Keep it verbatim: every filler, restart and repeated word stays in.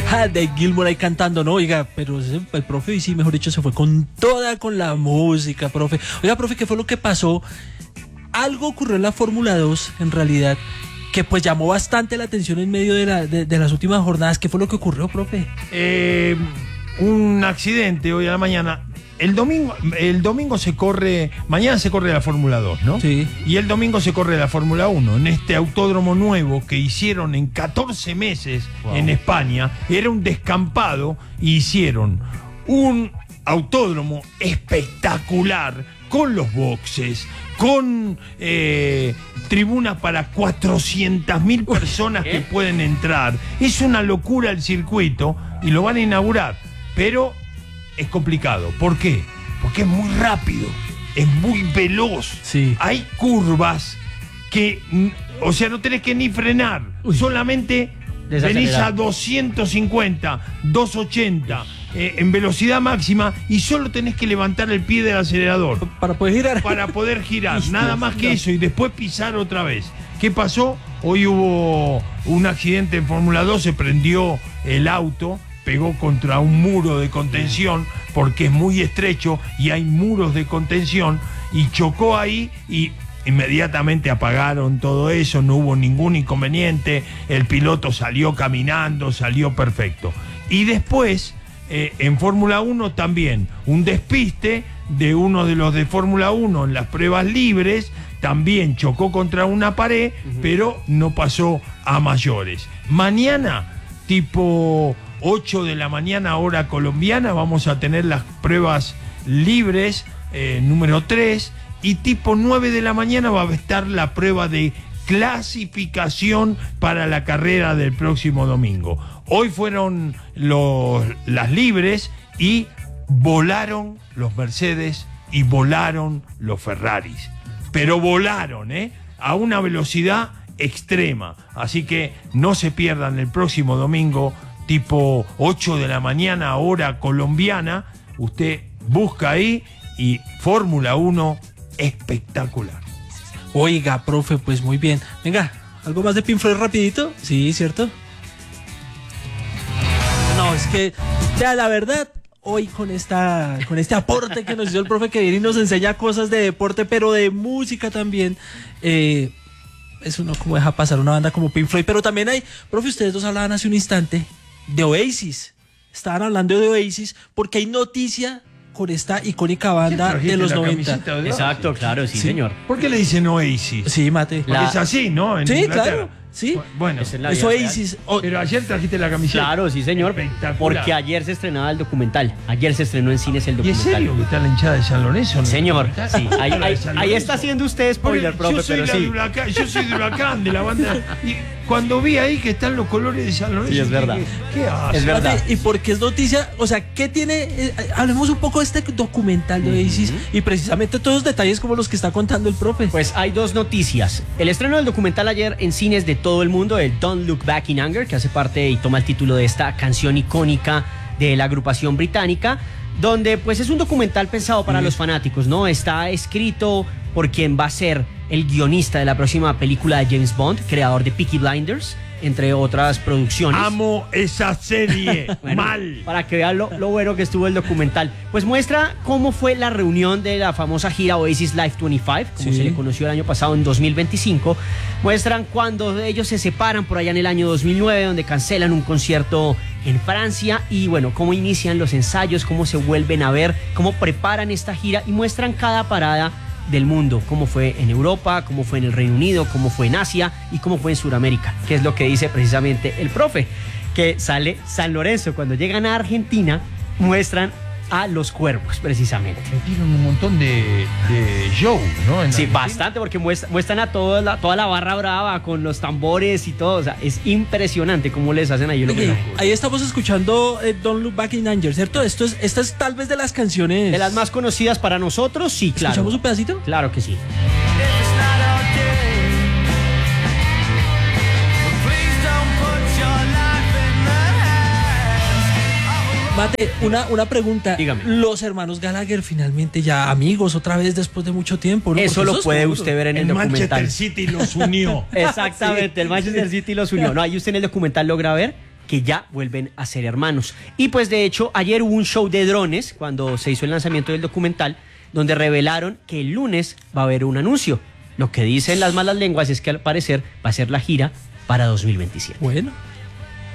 Ah, de Gilmour ahí cantando, no, oiga, pero ese, el profe, y sí, mejor dicho, se fue con toda, con la música, profe. Oiga, profe, ¿qué fue lo que pasó? Algo ocurrió en la Fórmula dos, en realidad, que pues llamó bastante la atención en medio de, la, de, de las últimas jornadas. ¿Qué fue lo que ocurrió, profe? Eh, un accidente hoy a la mañana. El domingo, el domingo se corre, mañana se corre la Fórmula dos, ¿no? Sí. Y el domingo se corre la Fórmula uno. En este autódromo nuevo que hicieron en catorce meses wow. en España, era un descampado, y hicieron un autódromo espectacular, con los boxes, con eh, tribunas para cuatrocientas mil personas que pueden entrar. Es una locura el circuito y lo van a inaugurar, pero es complicado. ¿Por qué? Porque es muy rápido, es muy veloz. Sí. Hay curvas que, o sea, no tenés que ni frenar, Uy. solamente venís a doscientos cincuenta, doscientos ochenta eh, en velocidad máxima, y solo tenés que levantar el pie del acelerador para poder girar. Para poder girar, nada más que eso, y después pisar otra vez. ¿Qué pasó? Hoy hubo un accidente en Fórmula dos, se prendió el auto, pegó contra un muro de contención, porque es muy estrecho y hay muros de contención, y chocó ahí, y inmediatamente apagaron todo eso, no hubo ningún inconveniente, el piloto salió caminando, salió perfecto. Y después, eh, en Fórmula uno también, un despiste de uno de los de Fórmula uno en las pruebas libres, también chocó contra una pared, uh-huh. pero no pasó a mayores. Mañana, tipo ocho de la mañana, hora colombiana, vamos a tener las pruebas libres eh, número tres, y tipo nueve de la mañana va a estar la prueba de clasificación para la carrera del próximo domingo. Hoy fueron los, las libres, y volaron los Mercedes y volaron los Ferraris, pero volaron, ¿eh? A una velocidad extrema. Así que no se pierdan el próximo domingo, tipo ocho de la mañana, hora colombiana. Usted busca ahí, y Fórmula uno espectacular. Oiga, profe, pues muy bien. Venga, ¿algo más de Pink Floyd rapidito? Sí, ¿cierto? No, es que, ya la verdad, hoy con esta con este aporte que nos hizo el profe, que viene y nos enseña cosas de deporte, pero de música también, eh, eso no como deja pasar una banda como Pink Floyd. Pero también hay, profe, ustedes dos hablaban hace un instante de Oasis. Estaban hablando de Oasis porque hay noticia con esta icónica banda de los noventa. De Exacto, claro, sí, sí, señor. ¿Por qué le dicen Oasis? Sí, mate. Porque la... es así, ¿no? En sí, Inglaterra. claro. Sí, bueno, es, es Oasis. O... Pero ayer trajiste la camiseta. Claro, sí, señor. Porque ayer se estrenaba el documental. Ayer se estrenó en cines el documental. ¿Y es serio que está la hinchada de San Lorenzo? ¿No? Señor, sí. Ahí, ahí, ahí está haciendo usted spoiler, profe, yo soy pero la sí. De Huracán, yo soy de Huracán, de la banda. Y cuando vi ahí que están los colores de San Lorenzo, sí, es verdad. ¿qué, qué hace? Es verdad. ¿Y por qué es noticia? O sea, ¿qué tiene? Eh, hablemos un poco de este documental de Oasis, uh-huh. y precisamente todos los detalles como los que está contando el profe. Pues hay dos noticias. El estreno del documental ayer en cines de todo el mundo, el Don't Look Back in Anger, que hace parte y toma el título de esta canción icónica de la agrupación británica, donde pues es un documental pensado para sí. los fanáticos, ¿no? Está escrito por quien va a ser el guionista de la próxima película de James Bond, creador de Peaky Blinders, entre otras producciones. Amo esa serie. Bueno, mal. Para que vean lo, lo bueno que estuvo el documental. Pues muestra cómo fue la reunión de la famosa gira Oasis Live veinticinco, como sí. se le conoció el año pasado, en dos mil veinticinco. Muestran cuando ellos se separan por allá en el año dos mil nueve, donde cancelan un concierto en Francia, y bueno, cómo inician los ensayos, cómo se vuelven a ver, cómo preparan esta gira, y muestran cada parada del mundo, cómo fue en Europa, cómo fue en el Reino Unido, cómo fue en Asia y cómo fue en Sudamérica, que es lo que dice precisamente el profe, que sale San Lorenzo. Cuando llegan a Argentina, muestran a los Cuervos, precisamente. Metieron un montón de, de show, ¿no? En sí, Argentina. Bastante, porque muestran, muestran a toda la, toda la barra brava con los tambores y todo. O sea, es impresionante cómo les hacen ahí el homenaje. Ahí estamos escuchando eh, Don't Look Back in Anger, ¿cierto? Esto es, esta es tal vez de las canciones... De las más conocidas para nosotros, sí, claro. ¿Escuchamos un pedacito? Claro que sí. Mate, una, una pregunta. Dígame. Los hermanos Gallagher finalmente ya amigos otra vez después de mucho tiempo, ¿no? Eso lo puede usted ver en el, el documental. Manchester City los unió. Exactamente, sí. El Manchester City los unió. No, ahí usted en el documental logra ver que ya vuelven a ser hermanos. Y pues de hecho ayer hubo un show de drones cuando se hizo el lanzamiento del documental, donde revelaron que el lunes va a haber un anuncio. Lo que dicen las malas lenguas es que al parecer va a ser la gira para dos mil veintisiete. Bueno.